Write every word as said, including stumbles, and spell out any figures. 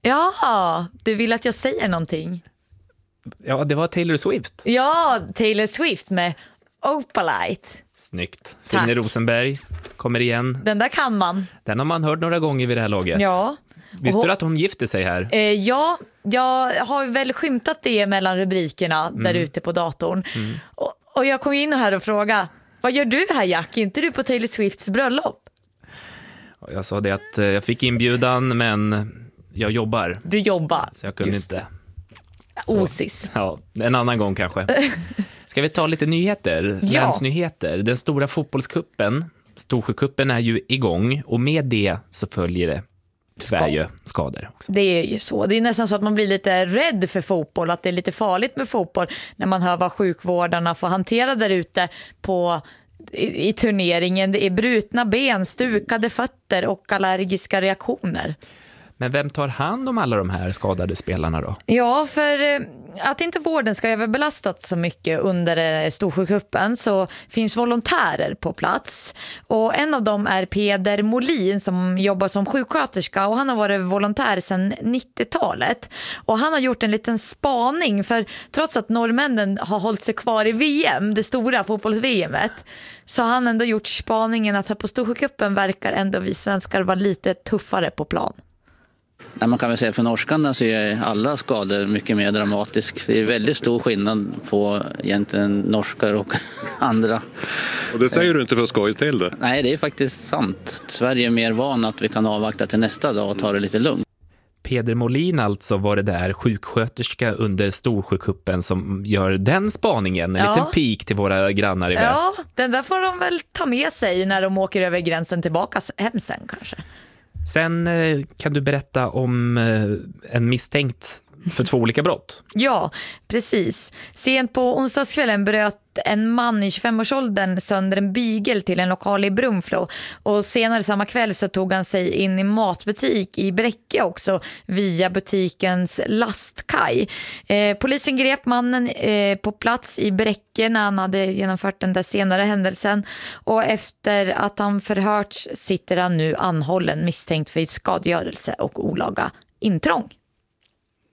Ja, du vill att jag säger någonting. Ja, det var Taylor Swift. Ja, Taylor Swift med Opalite. Snyggt. Signe Rosenberg kommer igen. Den där kan man. Den har man hört några gånger vid det här laget. Ja. Visste du att hon gifte sig här? Eh, ja, jag har väl skymtat det mellan rubrikerna mm. där ute på datorn. Mm. Och, och jag kom in här och frågade, vad gör du här, Jack? Är inte du på Taylor Swifts bröllop? Jag sa det att jag fick inbjudan, men jag jobbar. Du jobbar. Så jag kunde Just inte. Så. Osis. Ja, en annan gång kanske. Ska vi ta lite nyheter? Ja. Länsnyheter. Den stora fotbollskuppen, Storsjökuppen, är ju igång. Och med det så följer det Sverige skador också. Det är ju så. Det är nästan så att man blir lite rädd för fotboll. Att det är lite farligt med fotboll när man hör vad sjukvårdarna får hantera där ute på... I, i turneringen. Det är brutna ben, stukade fötter och allergiska reaktioner. Men vem tar hand om alla de här skadade spelarna då? Ja, för eh, att inte vården ska överbelastat så mycket under eh, Storsjökuppen så finns volontärer på plats. Och en av dem är Peder Molin som jobbar som sjuksköterska och han har varit volontär sedan nittiotalet. Och han har gjort en liten spaning för trots att norrmännen har hållit sig kvar i V M, det stora fotbolls-V M-et, så har han ändå gjort spaningen att här på Storsjökuppen verkar ändå vi svenskar vara lite tuffare på plan. Nej, man kan väl säga för norskarna så är alla skador mycket mer dramatisk. Det är väldigt stor skillnad på egentligen norskar och andra. Och det säger du inte för att skoja till det? Nej, det är faktiskt sant. Sverige är mer van att vi kan avvakta till nästa dag och ta det lite lugnt. Peder Molin alltså var det där sjuksköterska under Storsjökuppen som gör den spaningen. En ja. liten pik till våra grannar i ja, väst. Ja, den där får de väl ta med sig när de åker över gränsen tillbaka hem sen kanske. Sen eh, kan du berätta om eh, en misstänkt för två olika brott. Ja, precis. Sent på onsdagskvällen bröt en man i tjugofemårsåldern sönder en bygel till en lokal i Brunflo. Och senare samma kväll så tog han sig in i matbutik i Bräcke också via butikens lastkaj. Eh, polisen grep mannen eh, på plats i Bräcke när han hade genomfört den där senare händelsen. Och efter att han förhörts sitter han nu anhållen misstänkt för skadegörelse och olaga intrång.